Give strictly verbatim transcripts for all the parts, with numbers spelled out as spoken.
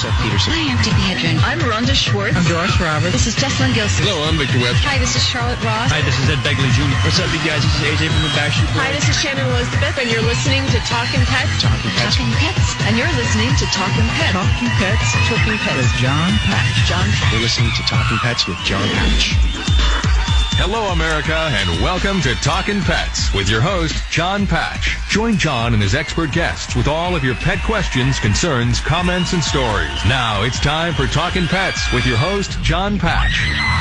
Seth Peterson. Hi, I'm Tippi Hedren. I'm Rhonda Schwartz. I'm Doris Roberts. This is Jessalyn Gilson. Hello, I'm Victor Webb. Hi, this is Charlotte Ross. Hi, this is Ed Begley Junior What's up, you guys? This is A J from the Backstreet Boys. Hi, this is Shannon Elizabeth, and you're listening to Talkin' Pets. Talking Pets. Talking Pets. And you're listening to Talkin' Pets. Talking Pets. Talking Pets. With John Patch. John Patch. You're listening to Talking Pets with John Patch. Hello, America, and welcome to Talkin' Pets with your host, John Patch. Join John and his expert guests with all of your pet questions, concerns, comments, and stories. Now it's time for Talkin' Pets with your host, John Patch.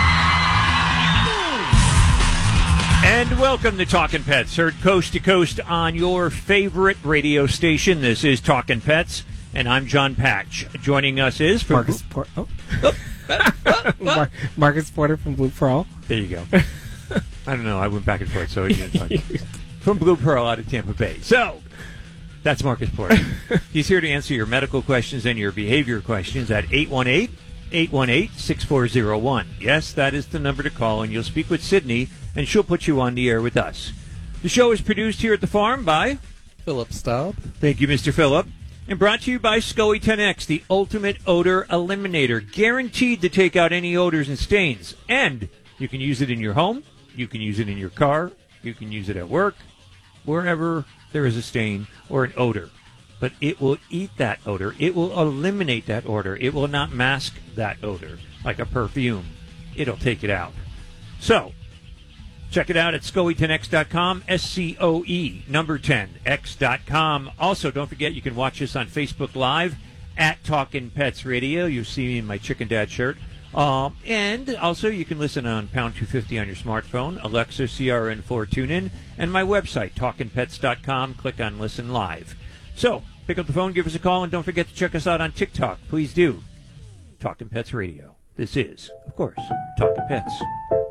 And welcome to Talkin' Pets, heard coast to coast on your favorite radio station. This is Talkin' Pets, and I'm John Patch. Joining us is... From Marcus Porter. Oh. Mar- Marcus Porter from Blue Pearl. There you go. I don't know. I went back and forth, so you know, from Blue Pearl out of Tampa Bay. So that's Marcus Porter. He's here to answer your medical questions and your behavior questions at eight one eight, eight one eight, six four zero one. Yes, that is the number to call, and you'll speak with Sydney, and she'll put you on the air with us. The show is produced here at the farm by Philip Staub. Thank you, Mister Phillip. And brought to you by SCOE ten X, the ultimate odor eliminator, guaranteed to take out any odors and stains. And you can use it in your home, you can use it in your car, you can use it at work, wherever there is a stain or an odor. But it will eat that odor. It will eliminate that odor. It will not mask that odor like a perfume. It'll take it out. So, check it out at scoe ten x dot com, S C O E, number ten, X dot com. Also, don't forget you can watch us on Facebook Live at Talkin' Pets Radio. You'll see me in my Chicken Dad shirt. Um, and also, you can listen on Pound two fifty on your smartphone, Alexa, C R N four, TuneIn, and my website, talkin pets dot com. Click on Listen Live. So, pick up the phone, give us a call, and don't forget to check us out on TikTok. Please do. Talkin' Pets Radio. This is, of course, Talkin' Pets.